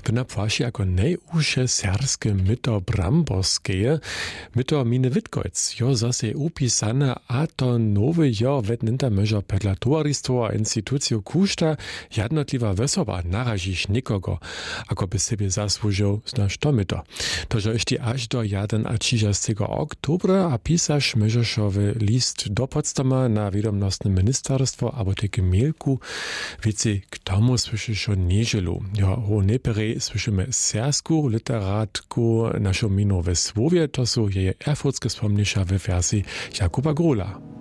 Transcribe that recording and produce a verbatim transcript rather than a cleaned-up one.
To na płasie jako najúže serskie myto bramborskeje, myto mine Witkojc, jo zase upisane, a to nowy jo vednenta meža pedla towaristwo a instytuciju kušta, jednotliwa wesoba naražiš nikogo, ako by sobie zasłużył znaš to myto. To, że jeszcze aż do jedenastego oktobra a pisasz mežošowy list do Potsdama na wiadomnostne ministerstwo, abo takie mielku, wiecie, k tomu słyszysz o nieżelu. Jo, o nepere słyszymy sersku literatku naszą minu we Słowie, to są jej erfurtskie wspomnienia we wersji Jakuba Grola.